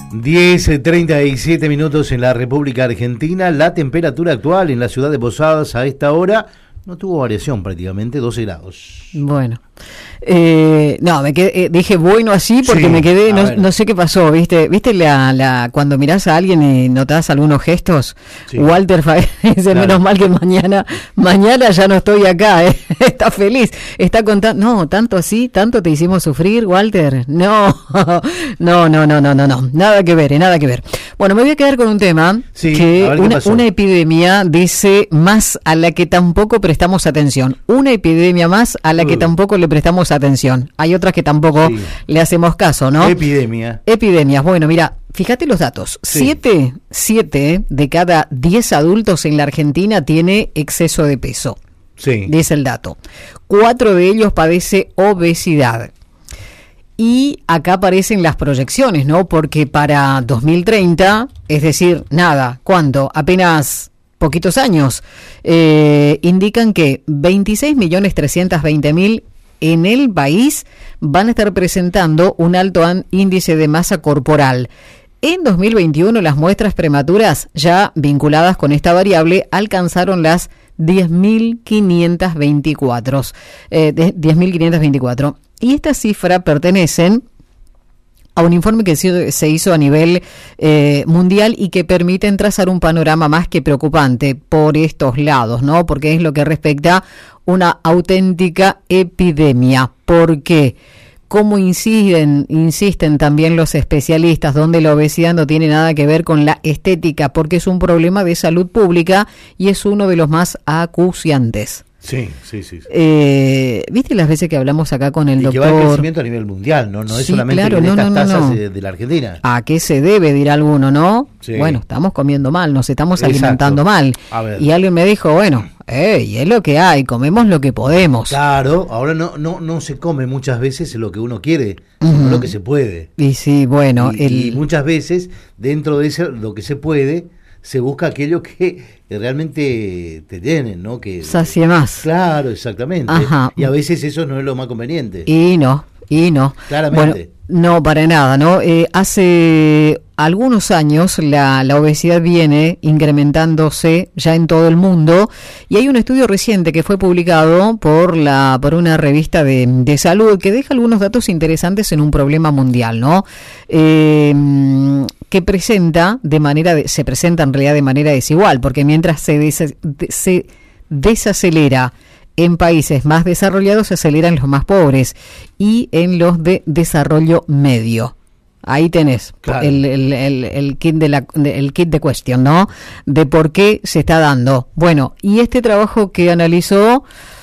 10:37 minutos en la República Argentina. La temperatura actual en la ciudad de Posadas a esta hora no tuvo variación prácticamente, 12 grados. Bueno, no, me quedé, dije bueno así porque sí, me quedé, no sé qué pasó, ¿viste cuando mirás a alguien y notás algunos gestos? Sí. Walter dice, claro, menos mal que mañana ya no estoy acá, está feliz, está contando, no, tanto así, tanto te hicimos sufrir, Walter, no, nada que ver. Bueno, me voy a quedar con un tema, sí, que una epidemia, dice, más a la que tampoco prestamos atención, una epidemia más a la que tampoco le prestamos atención. Hay otras que tampoco le hacemos caso, ¿no? Epidemias. Bueno, mira, fíjate los datos. Sí. 7 de cada 10 adultos en la Argentina tiene exceso de peso. Sí. Dice el dato. 4 de ellos padece obesidad. Y acá aparecen las proyecciones, ¿no? Porque para 2030, es decir, nada, ¿cuánto? Apenas poquitos años, indican que 26.320.000 en el país van a estar presentando un alto índice de masa corporal. En 2021 las muestras prematuras ya vinculadas con esta variable alcanzaron las 10.524. Y esta cifra pertenecen a un informe que se hizo a nivel mundial y que permiten trazar un panorama más que preocupante por estos lados, ¿no? Porque es lo que respecta a una auténtica epidemia. Porque, como insisten también los especialistas, donde la obesidad no tiene nada que ver con la estética, porque es un problema de salud pública y es uno de los más acuciantes. Sí. ¿Viste las veces que hablamos acá con el doctor? Que va el crecimiento a nivel mundial, no es solamente claro, en estas tasas de la Argentina. ¿A qué se debe, dirá alguno, no? Sí. Bueno, estamos comiendo mal, nos estamos alimentando mal. Y alguien me dijo, bueno, y es lo que hay, comemos lo que podemos. Claro, ahora no se come muchas veces lo que uno quiere, sino lo que se puede. Y sí, bueno. Y muchas veces, dentro de eso, lo que se puede, se busca aquello que realmente te llenen, ¿no? Que sacie más. Claro, exactamente. Ajá. Y a veces eso no es lo más conveniente. Y no. Claramente. Bueno, no, para nada, ¿no? Hace algunos años la obesidad viene incrementándose ya en todo el mundo y hay un estudio reciente que fue publicado por una revista de salud que deja algunos datos interesantes en un problema mundial, ¿no? Que se presenta en realidad de manera desigual, porque mientras se desacelera en países más desarrollados, se aceleran los más pobres y en los de desarrollo medio. Ahí tenés, claro, el kit de cuestión, ¿no? De por qué se está dando. Bueno, y este trabajo que analizó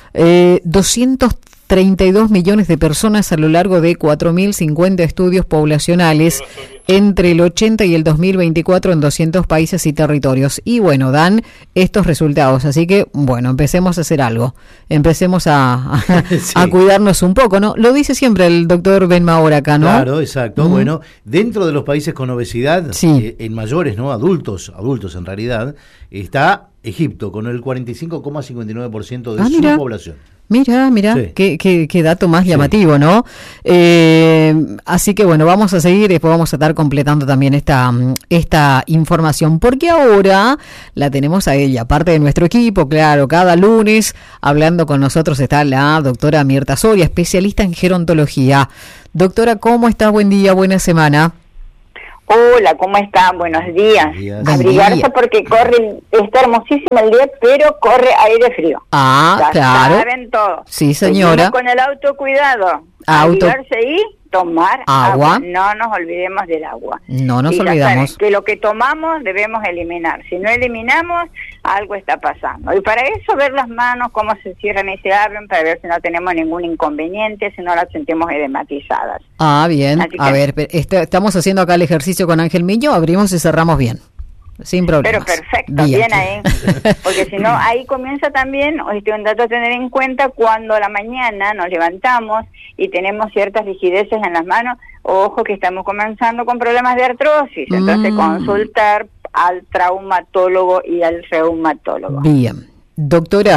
232 millones de personas a lo largo de 4.050 estudios poblacionales entre el 80 y el 2024 en 200 países y territorios. Y bueno, dan estos resultados. Así que, bueno, empecemos a hacer algo. Empecemos a cuidarnos un poco, ¿no? Lo dice siempre el doctor Benmaur acá, ¿no? Claro, exacto. Bueno, dentro de los países con obesidad, en mayores, ¿no? Adultos en realidad, está Egipto con el 45,59% de su población. Mira, sí. qué dato más llamativo, ¿no? Así que bueno, vamos a seguir, después vamos a estar completando también esta información, porque ahora la tenemos a ella, parte de nuestro equipo, claro, cada lunes hablando con nosotros está la doctora Mirta Soria, especialista en gerontología. Doctora, ¿cómo estás? Buen día, buena semana. Hola, ¿cómo están? Buenos días. Abrigarse porque está hermosísimo el día, pero corre aire frío. Ya claro. Saben todo. Sí, señora. Seguimos con el autocuidado. Abrigarse y tomar agua. No nos olvidemos del agua. No nos olvidamos. Saben que lo que tomamos debemos eliminar. Si no eliminamos, algo está pasando. Y para eso ver las manos, cómo se cierran y se abren, para ver si no tenemos ningún inconveniente, si no las sentimos edematizadas. Bien. A ver, estamos haciendo acá el ejercicio con Ángel Millo, abrimos y cerramos bien. Sin problemas. Pero perfecto, bien ahí. Porque si no, ahí comienza también, un dato a tener en cuenta, cuando a la mañana nos levantamos y tenemos ciertas rigideces en las manos, ojo que estamos comenzando con problemas de artrosis, entonces consultar al traumatólogo y al reumatólogo. Bien. Doctora,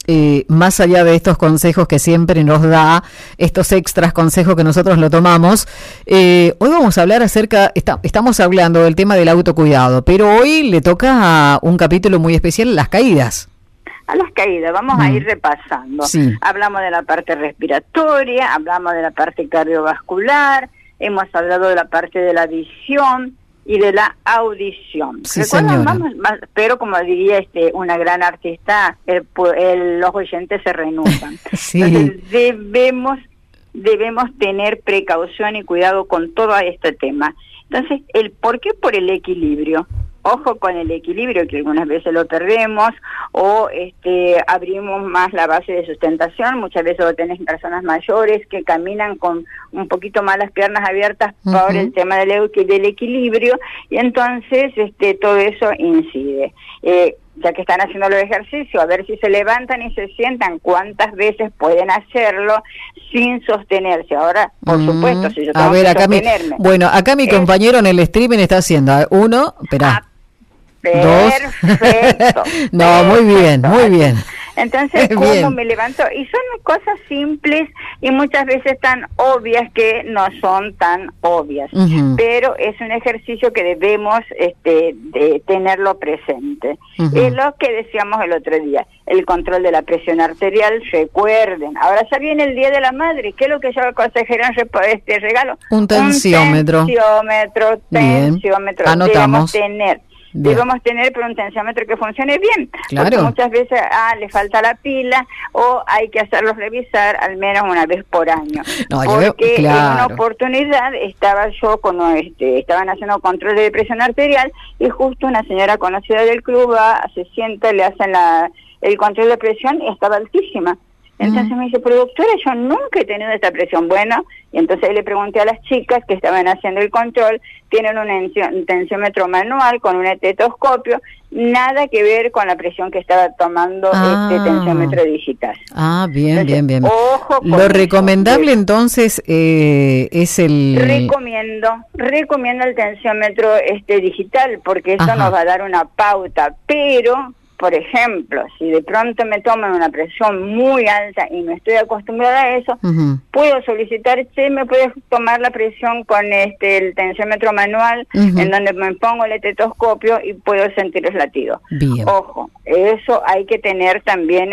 más allá de estos consejos que siempre nos da, estos extras consejos que nosotros lo tomamos, hoy vamos a hablar estamos hablando del tema del autocuidado, pero hoy le toca un capítulo muy especial, las caídas. A las caídas, vamos a ir repasando. Sí. Hablamos de la parte respiratoria, hablamos de la parte cardiovascular, hemos hablado de la parte de la visión y de la audición. Sí, señora. Pero como diría una gran artista, los oyentes se renuevan. Sí. Entonces debemos tener precaución y cuidado con todo este tema. Entonces, ¿por qué? Por el equilibrio. Ojo con el equilibrio, que algunas veces lo perdemos, o abrimos más la base de sustentación. Muchas veces lo tenés personas mayores que caminan con un poquito más las piernas abiertas por el tema del equilibrio, y entonces todo eso incide. Ya que están haciendo los ejercicios, a ver si se levantan y se sientan, cuántas veces pueden hacerlo sin sostenerse. Ahora, por supuesto, si yo tengo que sostenerme. Acá mi compañero en el streaming está haciendo uno, espera. Perfecto. No, muy bien, muy bien. Entonces, ¿cómo me levanto? Y son cosas simples y muchas veces tan obvias que no son tan obvias. Pero es un ejercicio que debemos de tenerlo presente. Es lo que decíamos el otro día, el control de la presión arterial. Recuerden, ahora ya viene el Día de la Madre. ¿Qué es lo que yo aconsejaría en regalo? Un tensiómetro. Tensiómetro. Anotamos. Debemos tener, pero un tensiómetro que funcione bien. Claro. Porque muchas veces le falta la pila, o hay que hacerlos revisar al menos una vez por año. En una oportunidad estaban haciendo control de presión arterial, y justo una señora conocida del club se sienta, le hacen el control de presión y estaba altísima. Entonces me dice, pero doctora, yo nunca he tenido esta presión. Bueno, y entonces le pregunté a las chicas que estaban haciendo el control, tienen un tensiómetro manual con un estetoscopio, nada que ver con la presión que estaba tomando este tensiómetro digital. Bien, entonces, bien. Ojo con lo recomendable entonces es el... Recomiendo el tensiómetro digital, porque eso nos va a dar una pauta, pero... Por ejemplo, si de pronto me toman una presión muy alta y no estoy acostumbrada a eso, puedo solicitar, ¿me puedes tomar la presión con el tensiómetro manual, en donde me pongo el estetoscopio y puedo sentir los latidos? Bien. Ojo, eso hay que tener también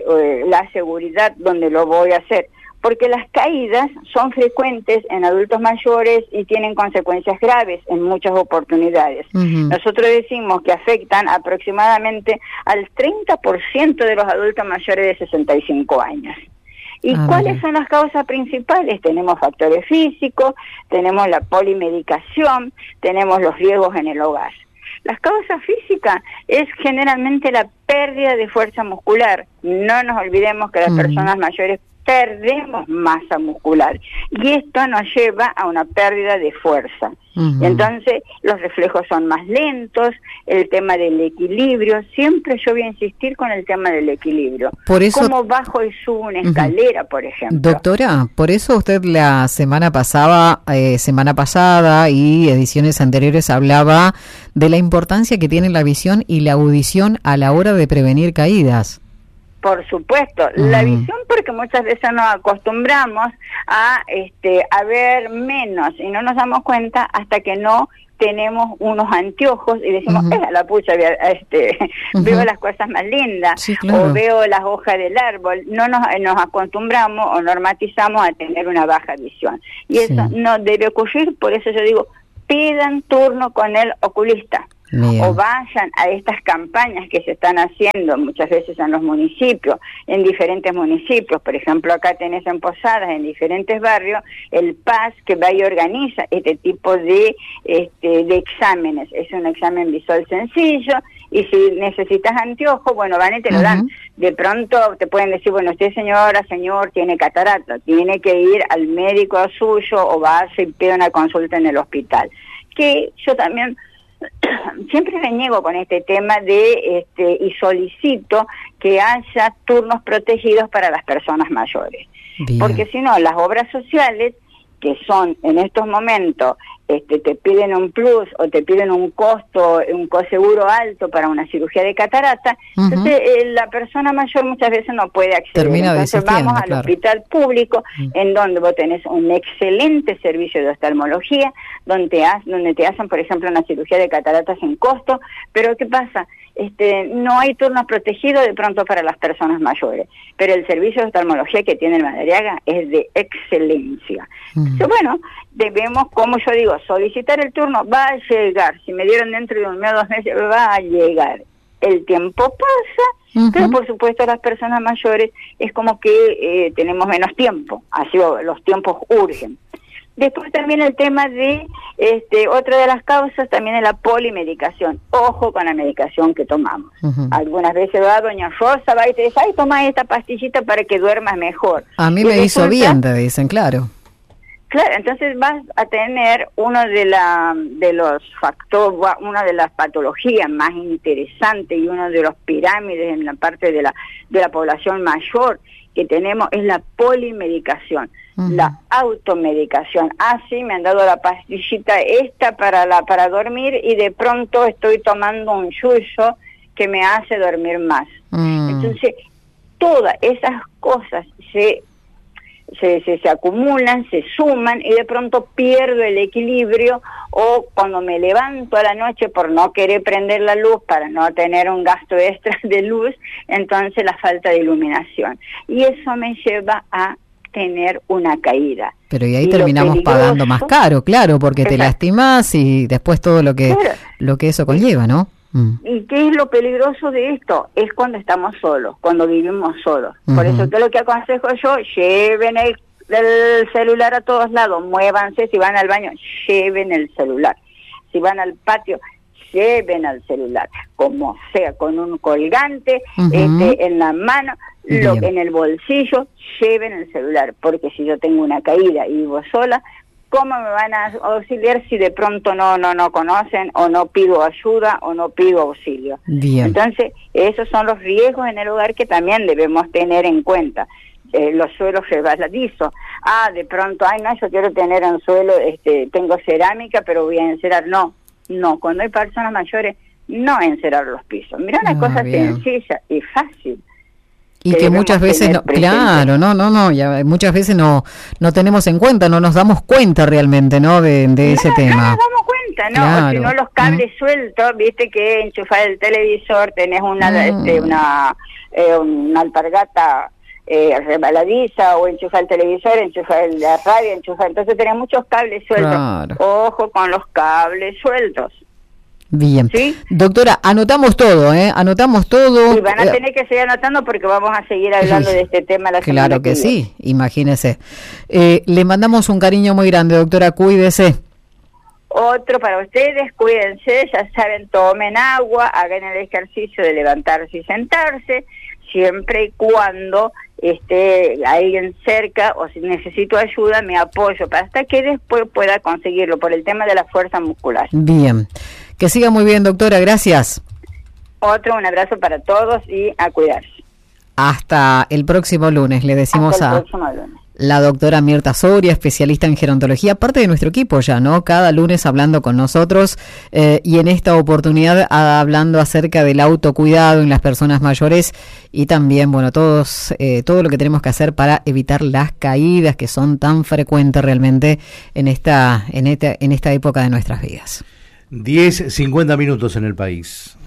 la seguridad donde lo voy a hacer, porque las caídas son frecuentes en adultos mayores y tienen consecuencias graves en muchas oportunidades. Nosotros decimos que afectan aproximadamente al 30% de los adultos mayores de 65 años. ¿Y cuáles son las causas principales? Tenemos factores físicos, tenemos la polimedicación, tenemos los riesgos en el hogar. Las causas físicas es generalmente la pérdida de fuerza muscular. No nos olvidemos que las personas mayores perdemos masa muscular, y esto nos lleva a una pérdida de fuerza. Entonces los reflejos son más lentos, el tema del equilibrio, siempre yo voy a insistir con el tema del equilibrio. Por eso, como bajo y subo una escalera, por ejemplo. Doctora, por eso usted la semana pasada y ediciones anteriores hablaba de la importancia que tiene la visión y la audición a la hora de prevenir caídas. Por supuesto, la visión, porque muchas veces nos acostumbramos a ver menos y no nos damos cuenta hasta que no tenemos unos anteojos y decimos, la pucha, veo las cosas más lindas, sí, claro, o veo las hojas del árbol. No nos acostumbramos o normatizamos a tener una baja visión. Y eso no debe ocurrir, por eso yo digo, pidan turno con el oculista. Bien. O vayan a estas campañas que se están haciendo muchas veces en los municipios, en diferentes municipios. Por ejemplo, acá tenés en Posadas, en diferentes barrios, el PAS que va y organiza este tipo de exámenes. Es un examen visual sencillo, y si necesitas anteojos, bueno, van y te lo dan. De pronto te pueden decir, bueno, usted señor, tiene catarata, tiene que ir al médico suyo, o va y pide una consulta en el hospital. Que yo también siempre reniego con este tema y solicito que haya turnos protegidos para las personas mayores. Bien. Porque si no, las obras sociales, que son en estos momentos te piden un plus o te piden un costo, un coseguro alto para una cirugía de catarata, entonces la persona mayor muchas veces no puede acceder. Entonces vamos al hospital público, en donde vos tenés un excelente servicio de oftalmología, donde te hacen, por ejemplo, una cirugía de cataratas sin costo, pero ¿qué pasa? No hay turnos protegidos de pronto para las personas mayores, pero el servicio de oftalmología que tiene el Madariaga es de excelencia. Entonces, bueno, debemos, como yo digo, solicitar el turno, va a llegar, si me dieron dentro de 1 mes o 2 meses, va a llegar. El tiempo pasa, pero por supuesto las personas mayores es como que tenemos menos tiempo, así los tiempos urgen. Después también el tema de, otra de las causas también es la polimedicación. Ojo con la medicación que tomamos. Algunas veces va doña Rosa, va y te dice, ay, toma esta pastillita para que duermas mejor. A mí me hizo bien, te dicen, claro. Claro, entonces vas a tener uno de los factores, una de las patologías más interesantes y uno de los pirámides en la parte de la población mayor que tenemos es la polimedicación, la automedicación. Sí, me han dado la pastillita esta para dormir y de pronto estoy tomando un yuyo que me hace dormir más. Entonces, todas esas cosas se acumulan, se suman y de pronto pierdo el equilibrio, o cuando me levanto a la noche por no querer prender la luz para no tener un gasto extra de luz, entonces la falta de iluminación. Y eso me lleva a tener una caída. Pero y ahí terminamos pagando más caro, claro, porque te lastimas y después todo lo que eso conlleva, ¿no? ¿Y qué es lo peligroso de esto? Es cuando estamos solos, cuando vivimos solos. Por eso, ¿qué es lo que aconsejo yo? Lleven el celular a todos lados, muévanse. Si van al baño, lleven el celular. Si van al patio, lleven el celular, como sea, con un colgante en la mano, en el bolsillo, lleven el celular, porque si yo tengo una caída y vivo sola, ¿cómo me van a auxiliar si de pronto no conocen, o no pido ayuda, o no pido auxilio? Bien. Entonces, esos son los riesgos en el hogar que también debemos tener en cuenta. Los suelos resbaladizos. De pronto, yo quiero tener un suelo, tengo cerámica, pero voy a encerar. No, cuando hay personas mayores, no encerar los pisos. Mira, una cosa sencilla y fácil. Y que muchas veces muchas veces no tenemos en cuenta, no nos damos cuenta realmente, ¿no, de ese tema. No nos damos cuenta, ¿no? Claro. O si no, los cables sueltos, viste que enchufar el televisor, tenés una alpargata resbaladiza, o enchufar el televisor, enchufar la radio, entonces tenés muchos cables sueltos. Claro. Ojo con los cables sueltos. Bien. ¿Sí? Doctora, anotamos todo, anotamos todo. Y van a tener que seguir anotando porque vamos a seguir hablando de este tema la semana que viene. Sí, imagínese. Le mandamos un cariño muy grande, doctora, cuídese. Otro para ustedes, cuídense, ya saben, tomen agua, hagan el ejercicio de levantarse y sentarse, siempre y cuando esté alguien cerca, o si necesito ayuda, me apoyo hasta que después pueda conseguirlo por el tema de la fuerza muscular. Bien. Que siga muy bien, doctora, gracias. Un abrazo para todos y a cuidarse. Hasta el próximo lunes, le decimos a la doctora Mirta Soria, especialista en gerontología, parte de nuestro equipo ya, ¿no? Cada lunes hablando con nosotros y en esta oportunidad hablando acerca del autocuidado en las personas mayores y también, todo lo que tenemos que hacer para evitar las caídas que son tan frecuentes realmente en esta época de nuestras vidas. 10:50 en el país.